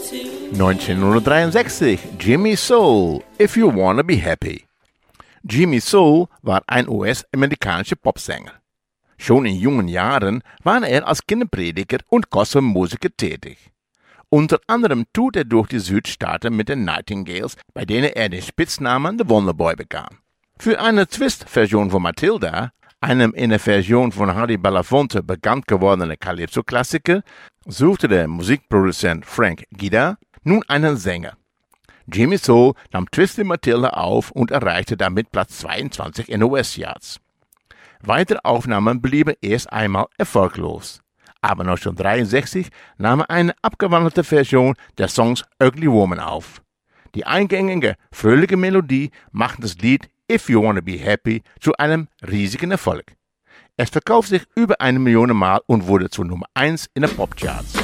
1963, Jimmy Soul, If You Wanna Be Happy. Jimmy Soul war ein US-amerikanischer Popsänger. Schon in jungen Jahren war er als Kinderprediger und Gospelmusiker tätig. Unter anderem tut er durch die Südstaaten mit den Nightingales, bei denen er den Spitznamen The Wonderboy bekam. Für eine Twist-Version von Matilda, einem in der Version von Harry Belafonte bekannt gewordenen Calypso-Klassiker, suchte der Musikproduzent Frank Guida nun einen Sänger. Jimmy Soul nahm Twisted Matilda auf und erreichte damit Platz 22 in den US-Charts. Weitere Aufnahmen blieben erst einmal erfolglos. Aber 1963 nahm er eine abgewandelte Version der Songs Ugly Woman auf. Die eingängige, fröhliche Melodie macht das Lied If You Wanna Be Happy zu einem riesigen Erfolg. Es verkauft sich über 1 Million Mal und wurde zur Nummer 1 in den Popcharts.